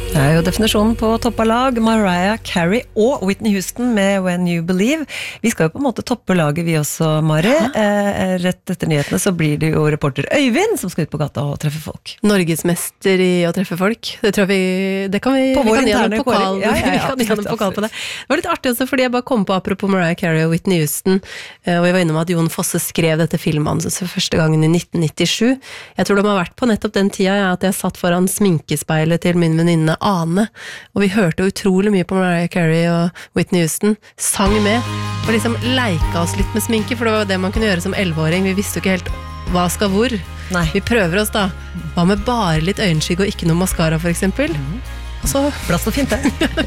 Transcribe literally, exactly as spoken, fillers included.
Det er jo definisjonen på toppalag, Mariah Carey og Whitney Houston med When You Believe. Vi skal jo på en måte toppe laget vi også, Mari. Eh, rett etter nyhetene så blir det jo reporter Øyvind som skal ut på gata og treffe folk. Norgesmester i å treffe folk. Det tror jeg vi, det kan vi, på vi vår kan gi han en pokal, ja, ja, ja, vi kan gi han en pokal på det. Det var litt artig også, fordi jeg bare kom på apropos Mariah Carey og Whitney Houston, og jeg var innom at Jon Fosse skrev dette filmmanuset for første gangen i nitten nittisju. Jeg tror de har vært på nettopp den tida, ja, at jeg satt foran sminkespeilet til min venninne Ane, og vi hørte utrolig mye på Mariah Carey og Whitney Houston, sang med, og liksom leika oss litt med sminke, for det var det man kunne gjøre som elleveåring. Vi visste jo ikke helt hva skal hvor. Nei. Vi prøver oss da. Hva med bare litt øyenskygg og ikke noe mascara, for eksempel? Mm. Og så ble så fint det.